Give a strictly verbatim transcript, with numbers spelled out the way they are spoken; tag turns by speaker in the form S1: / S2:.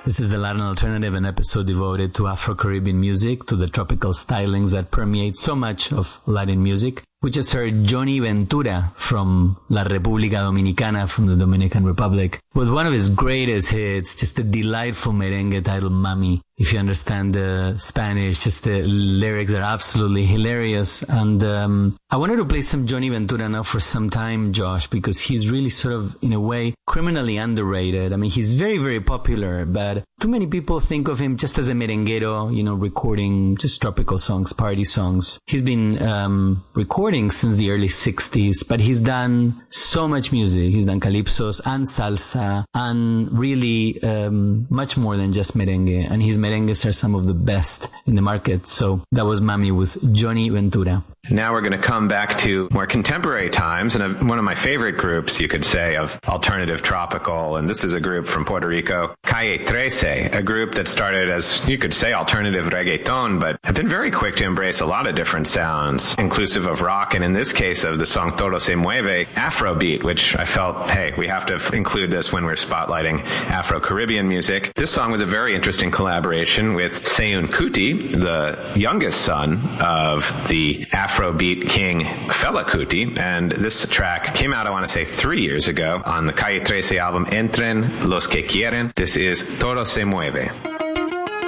S1: This is the Latin Alternative, an episode devoted to Afro-Caribbean music, to the tropical stylings that permeate so much of Latin music. We just heard Johnny Ventura from La República Dominicana, from the Dominican Republic, with one of his greatest hits, just a delightful merengue titled Mami. If you understand the Spanish, just the lyrics are absolutely hilarious. And um, I wanted to play some Johnny Ventura now for some time, Josh, because he's really sort of, in a way, criminally underrated. I mean, he's very, very popular, but too many people think of him just as a merenguero, you know, recording just tropical songs, party songs. He's been um, recording since the early sixties, but he's done so much music. He's done calypsos and salsa and really um, much more than just merengue. And his merengues are some of the best in the market. So that was Mami with Johnny Ventura.
S2: Now we're going to come back to more contemporary times and a, one of my favorite groups, you could say, of alternative tropical. And this is a group from Puerto Rico, Calle thirteen, a group that started as, you could say, alternative reggaeton, but have been very quick to embrace a lot of different sounds, inclusive of rock, and in this case of the song Todo Se Mueve, Afrobeat, which I felt, hey, we have to f- include this when we're spotlighting Afro-Caribbean music. This song was a very interesting collaboration with Seun Kuti, the youngest son of the Afrobeat king Fela Kuti, and this track came out, I want to say, three years ago on the Calle thirteen album Entren Los Que Quieren. This is Todo Se Mueve.